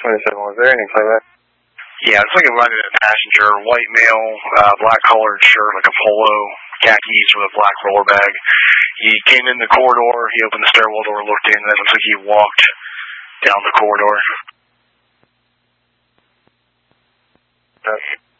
27, was there any playback? Yeah, it's like a passenger, white male, black collared shirt, like a polo, khakis with a black roller bag. He came in the corridor, he opened the stairwell door, looked in, and it looks like he walked down the corridor. Okay.